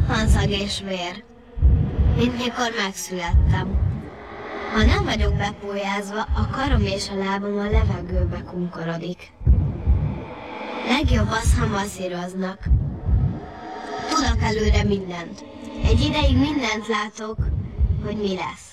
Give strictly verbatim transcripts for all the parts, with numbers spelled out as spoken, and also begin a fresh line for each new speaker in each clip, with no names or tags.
Roppant és vér, mint mikor megszülettem. Ha nem vagyok bepólyázva, a karom és a lábam a levegőbe kunkorodik. Legjobb az, ha masszíroznak. Tudok előre mindent. Egy ideig mindent látok, hogy mi lesz.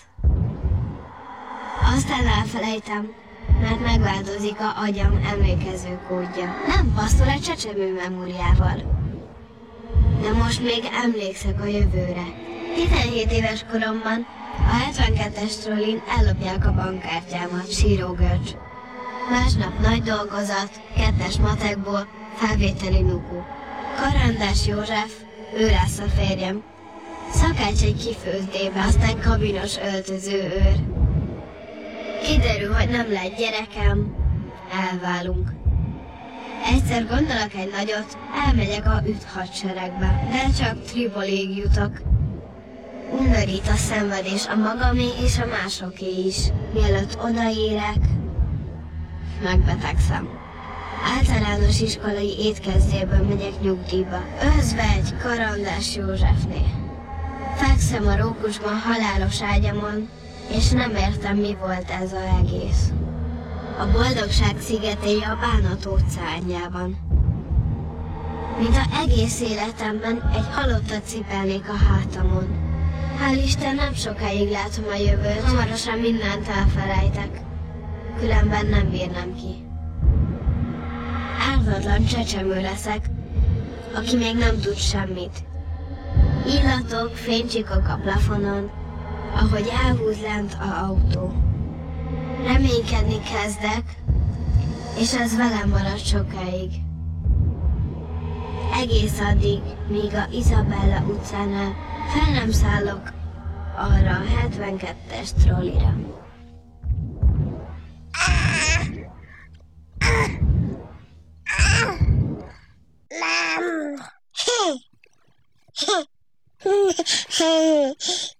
Aztán elfelejtem, mert megváltozik a agyam emlékező kódja. Nem passzol egy csecsemő memóriával. De most még emlékszek a jövőre. tizenhét éves koromban a hetvenkettes trollin ellopják a bankkártyámat, sírógörcs. Másnap nagy dolgozat, kettes matekból, felvételi nuku. Karandás József, ő lesz a férjem. Szakács egy kifőzdébe, aztán kabinos öltöző őr. Kiderül, hogy nem lett gyerekem, elválunk. Egyszer gondolok egy nagyot, elmegyek a üt hadseregbe, de csak Tripolig jutok. Undorít a szenvedés, a magamé és a másoké is. Mielőtt odaérek, megbetegszem. Általános iskolai étkezdéből megyek nyugdíjba, özve egy Karandás Józsefnél. Fekszem a rókusban halálos ágyamon, és nem értem, mi volt ez az egész. A boldogság szigetei a bánat óceánjában. Mint a egész életemben egy halottat cipelnék a hátamon. Hál' Isten, nem sokáig látom a jövőt, hamarosan mindent elfelejtek. Különben nem bírnám ki. Ártatlan csecsemő leszek, aki még nem tud semmit. Illatok, fénycsikok a plafonon, ahogy elhúz lent a autó. Reménykedni kezdek, és ez velem marad sokáig. Egész addig, míg a Isabella utcánál fel nem szállok arra a hetvenkettes trollira.
Nem!